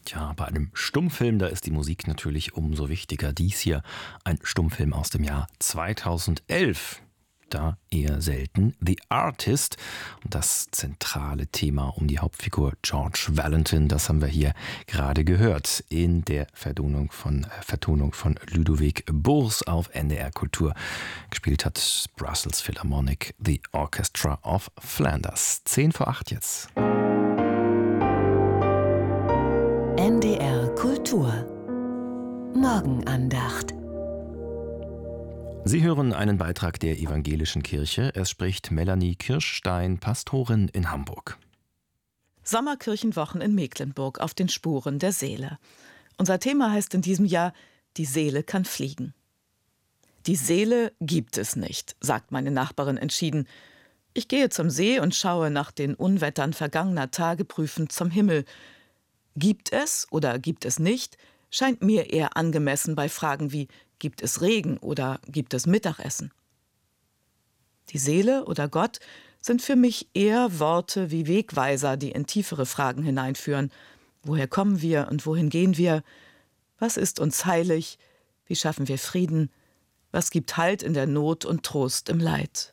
Ja, bei einem Stummfilm, da ist die Musik natürlich umso wichtiger. Dies hier ein Stummfilm aus dem Jahr 2011. Da eher selten The Artist. Und das zentrale Thema um die Hauptfigur George Valentin, das haben wir hier gerade gehört in der Vertonung von Ludovic Bours auf NDR Kultur. Gespielt hat Brussels Philharmonic, The Orchestra of Flanders. 7:50 jetzt. NDR Kultur Morgenandacht. Sie hören einen Beitrag der Evangelischen Kirche. Es spricht Melanie Kirschstein, Pastorin in Hamburg. Sommerkirchenwochen in Mecklenburg auf den Spuren der Seele. Unser Thema heißt in diesem Jahr: Die Seele kann fliegen. Die Seele gibt es nicht, sagt meine Nachbarin entschieden. Ich gehe zum See und schaue nach den Unwettern vergangener Tage prüfend zum Himmel. Gibt es oder gibt es nicht, scheint mir eher angemessen bei Fragen wie: Gibt es Regen oder gibt es Mittagessen? Die Seele oder Gott sind für mich eher Worte wie Wegweiser, die in tiefere Fragen hineinführen. Woher kommen wir und wohin gehen wir? Was ist uns heilig? Wie schaffen wir Frieden? Was gibt Halt in der Not und Trost im Leid?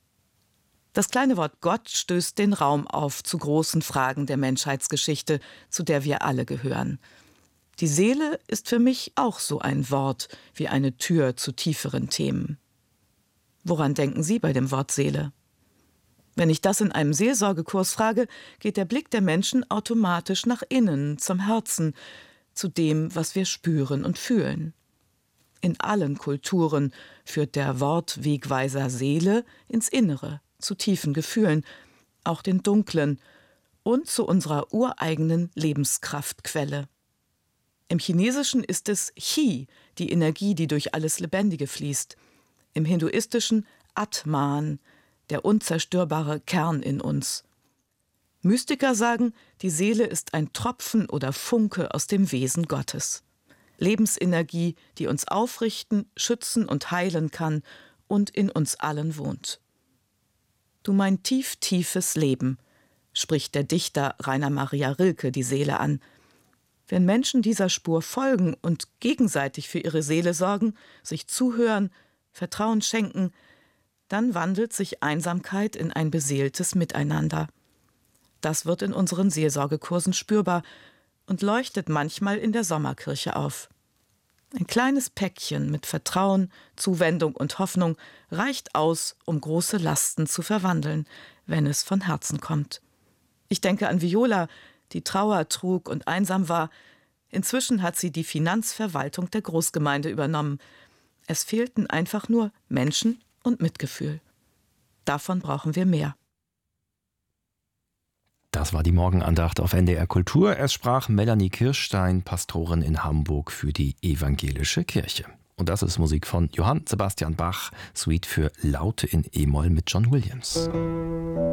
Das kleine Wort Gott stößt den Raum auf zu großen Fragen der Menschheitsgeschichte, zu der wir alle gehören. Die Seele ist für mich auch so ein Wort wie eine Tür zu tieferen Themen. Woran denken Sie bei dem Wort Seele? Wenn ich das in einem Seelsorgekurs frage, geht der Blick der Menschen automatisch nach innen, zum Herzen, zu dem, was wir spüren und fühlen. In allen Kulturen führt der Wortwegweiser Seele ins Innere, zu tiefen Gefühlen, auch den dunklen, und zu unserer ureigenen Lebenskraftquelle. Im Chinesischen ist es Qi, die Energie, die durch alles Lebendige fließt. Im Hinduistischen Atman, der unzerstörbare Kern in uns. Mystiker sagen, die Seele ist ein Tropfen oder Funke aus dem Wesen Gottes. Lebensenergie, die uns aufrichten, schützen und heilen kann und in uns allen wohnt. Du mein tiefes Leben, spricht der Dichter Rainer Maria Rilke die Seele an. Wenn Menschen dieser Spur folgen und gegenseitig für ihre Seele sorgen, sich zuhören, Vertrauen schenken, dann wandelt sich Einsamkeit in ein beseeltes Miteinander. Das wird in unseren Seelsorgekursen spürbar und leuchtet manchmal in der Sommerkirche auf. Ein kleines Päckchen mit Vertrauen, Zuwendung und Hoffnung reicht aus, um große Lasten zu verwandeln, wenn es von Herzen kommt. Ich denke an Viola, die Trauer trug und einsam war. Inzwischen hat sie die Finanzverwaltung der Großgemeinde übernommen. Es fehlten einfach nur Menschen und Mitgefühl. Davon brauchen wir mehr. Das war die Morgenandacht auf NDR Kultur. Es sprach Melanie Kirschstein, Pastorin in Hamburg für die Evangelische Kirche. Und das ist Musik von Johann Sebastian Bach, Suite für Laute in E-Moll mit John Williams.